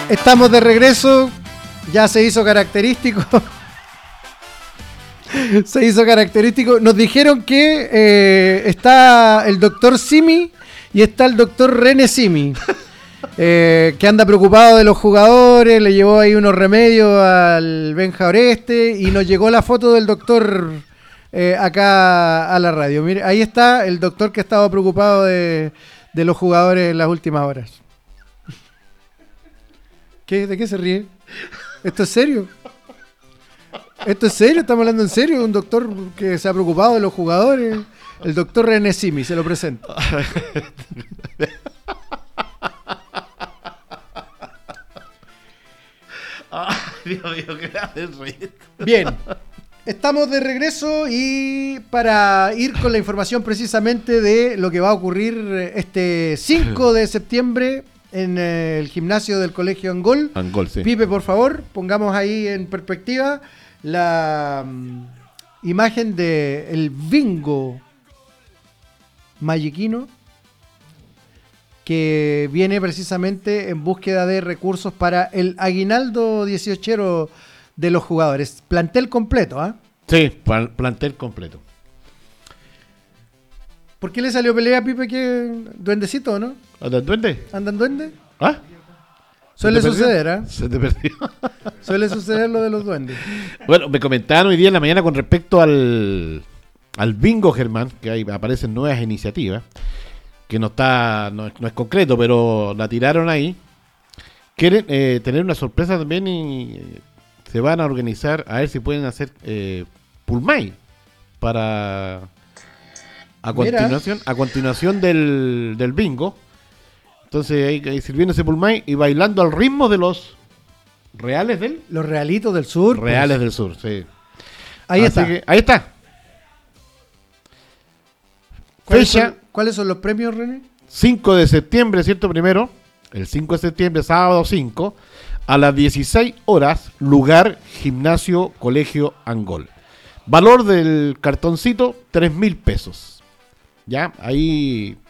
Estamos de regreso. Ya se hizo característico. Se hizo característico. Nos dijeron que está el doctor Simi y está el doctor René Simi. Que anda preocupado de los jugadores. Le llevó ahí unos remedios al Benja Oreste. Y nos llegó la foto del doctor acá a la radio. Mire, ahí está el doctor que estaba preocupado de los jugadores en las últimas horas. ¿De qué se ríe? ¿Esto es serio? ¿Esto es serio? ¿Estamos hablando en serio? Un doctor que se ha preocupado de los jugadores. El doctor René Simi, se lo presento. Dios mío, qué haces reír. Bien, estamos de regreso y para ir con la información precisamente de lo que va a ocurrir este 5 de septiembre en el gimnasio del Colegio Angol. Angol, sí. Pipe, por favor, pongamos ahí en perspectiva la imagen de el bingo magiquino que viene precisamente en búsqueda de recursos para el aguinaldo 18ero de los jugadores. Plantel completo, ¿ah? Sí, plantel completo. ¿Por qué le salió pelea a Pipe que duendecito, no? ¿Andan duende? ¿Andan duende? ¿Ah? Suele suceder, ¿ah? Se te perdió. Suele suceder lo de los duendes. Bueno, me comentaban hoy día en la mañana con respecto al bingo, Germán, que ahí aparecen nuevas iniciativas, que no es concreto, pero la tiraron ahí. Quieren tener una sorpresa también y se van a organizar a ver si pueden hacer Pulmay para a continuación del bingo. Entonces ahí sirviéndose Pulmay y bailando al ritmo de los reales del... Los realitos del sur. Reales del sur, sí. Ahí está. Ahí está. ¿Cuáles son los premios, René? 5 de septiembre, ¿cierto? Primero, el 5 de septiembre, sábado 5, a las 16 horas, lugar Gimnasio Colegio Angol. Valor del cartoncito, 3.000 pesos. ¿Ya? Ahí